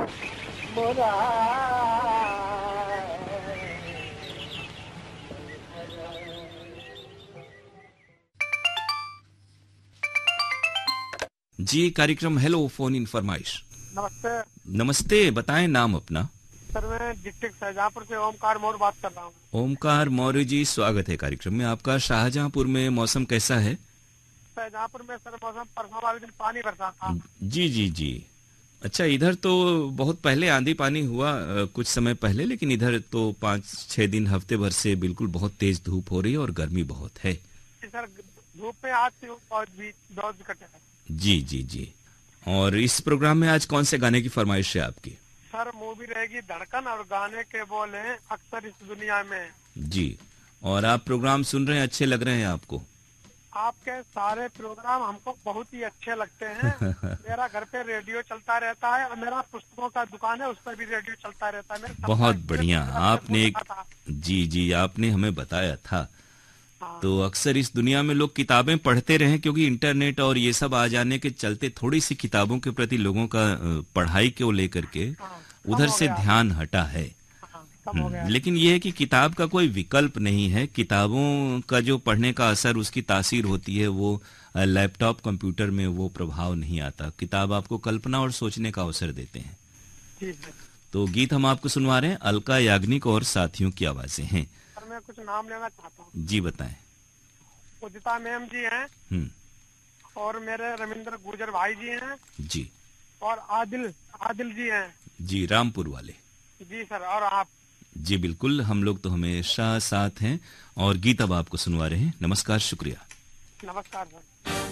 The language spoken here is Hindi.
मोरा जी, कार्यक्रम हेलो फोन इन फरमाइश। नमस्ते नमस्ते, बताएं नाम अपना। सर। मैं डिस्ट्रिक्ट शाहजहांपुर से ओमकार मौर्य बात कर रहा हूँ। ओमकार मौर्य जी, स्वागत है कार्यक्रम में आपका। शाहजहांपुर में मौसम कैसा है? शाहजहांपुर में सर मौसम परसों वाले दिन पानी बरसा था। जी जी जी। अच्छा, इधर तो बहुत पहले आंधी पानी हुआ कुछ समय पहले, लेकिन इधर तो 5-6 दिन हफ्ते भर से बिल्कुल बहुत तेज धूप हो रही है और गर्मी बहुत है। जी सर, धूप में आज से बहुत कटे है। जी जी जी। और इस प्रोग्राम में आज कौन से गाने की फरमाइश है आपकी? सर मूवी रहेगी धड़कन और गाने के बोल हैं अक्सर इस दुनिया में। जी। और आप प्रोग्राम सुन रहे हैं, अच्छे लग रहे हैं आपको? आपके सारे प्रोग्राम हमको बहुत ही अच्छे लगते हैं। मेरा घर पे रेडियो चलता रहता है और मेरा पुस्तकों का दुकान है, उस पर भी रेडियो चलता रहता है। मेरे बहुत 17 बढ़िया। आपने था, था। जी जी, आपने हमें बताया था। हाँ तो अक्सर इस दुनिया में लोग किताबें पढ़ते रहे, क्योंकि इंटरनेट और ये सब आ जाने के चलते थोड़ी सी किताबों के प्रति लोगों का पढ़ाई को लेकर के हाँ, कम उधर हो से गया। ध्यान हटा है। हाँ, कम हो गया। लेकिन ये है कि किताब का कोई विकल्प नहीं है। किताबों का जो पढ़ने का असर, उसकी तासीर होती है, वो लैपटॉप कंप्यूटर में वो प्रभाव नहीं आता। किताब आपको कल्पना और सोचने का अवसर देते हैं। जी सर। तो गीत हम आपको सुनवा रहे हैं, अलका याग्निक और साथियों की आवाजें हैं। सर मैं कुछ नाम लेना चाहता हूँ। जी बताएं। उदिता मैम जी हैं, हम्म। और मेरे रविंद्र गुर्जर भाई जी हैं, जी और आदिल आदिल जी हैं। जी, रामपुर वाले। जी सर, और आप। जी बिल्कुल, हम लोग तो हमेशा साथ हैं। और गीत अब आपको सुनवा रहे हैं। नमस्कार, शुक्रिया। नमस्कार सर।